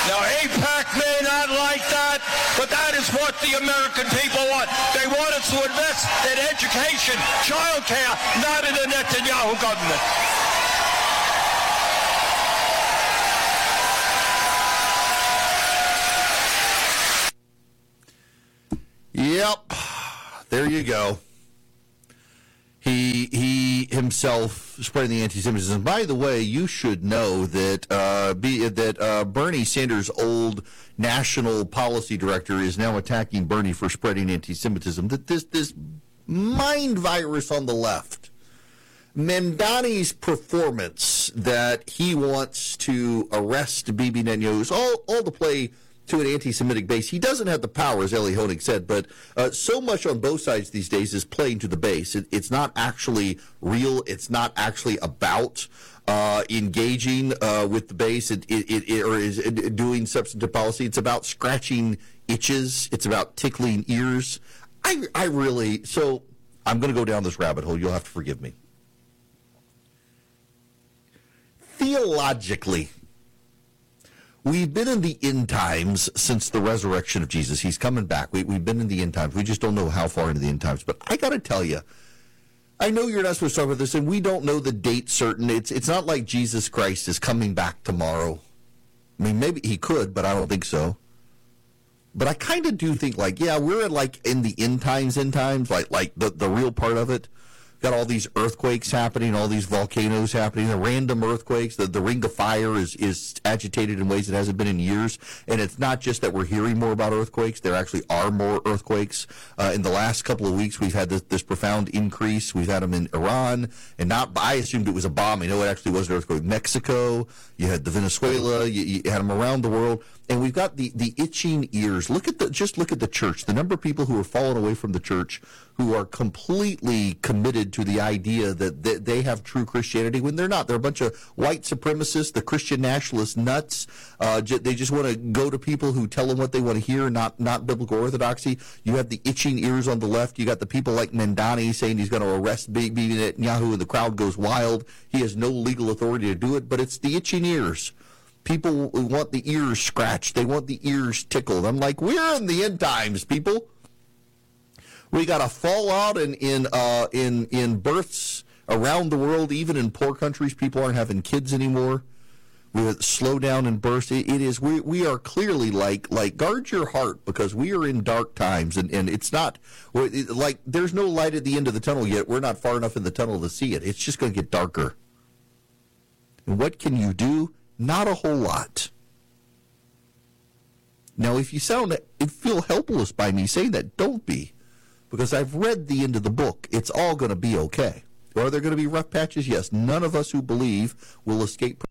Now, AIPAC may not like that, but that is what the American people want. They want us to invest in education, child care, not in the Netanyahu government. Yep, there you go. He himself spreading the anti-Semitism. By the way, you should know that Bernie Sanders' old national policy director is now attacking Bernie for spreading anti-Semitism. That this mind virus on the left, Mamdani's performance that he wants to arrest Bibi Netanyahu is all to play to an anti-Semitic base. He doesn't have the power, as Eli Honig said, but so much on both sides these days is playing to the base. It's not actually real. It's not actually about engaging with the base or is doing substantive policy. It's about scratching itches. It's about tickling ears. So I'm going to go down this rabbit hole. You'll have to forgive me. Theologically, we've been in the end times since the resurrection of Jesus. He's coming back. We've been in the end times. We just don't know how far into the end times. But I got to tell you, I know you're not supposed to talk about this, and we don't know the date certain. It's not like Jesus Christ is coming back tomorrow. I mean, maybe he could, but I don't think so. But I kind of do think, we're in the end times, like the real part of it. Got all these earthquakes happening, all these volcanoes happening, the random earthquakes. The ring of fire is agitated in ways it hasn't been in years. And it's not just that we're hearing more about earthquakes. There actually are more earthquakes. In the last couple of weeks, we've had this profound increase. We've had them in Iran. And I assumed it was a bomb. It actually was an earthquake. Mexico, you had the Venezuela, you had them around the world. And we've got the itching ears. Look at the church. The number of people who are falling away from the church, who are completely committed to the idea that they have true Christianity when they're not. They're a bunch of white supremacists, the Christian nationalist nuts. They just want to go to people who tell them what they want to hear, not biblical orthodoxy. You have the itching ears on the left. You got the people like Mamdani saying he's going to arrest Bibi Netanyahu, and the crowd goes wild. He has no legal authority to do it, but it's the itching ears. People want the ears scratched. They want the ears tickled. I'm like, we're in the end times, people. We got a fallout in births around the world. Even in poor countries, people aren't having kids anymore. We have slowdown in births. We are clearly like guard your heart, because we are in dark times, and it's not like there's no light at the end of the tunnel yet. We're not far enough in the tunnel to see it. It's just going to get darker. And what can you do? Not a whole lot. Now, if you feel helpless by me saying that, don't be. Because I've read the end of the book. It's all going to be okay. Are there going to be rough patches? Yes. None of us who believe will escape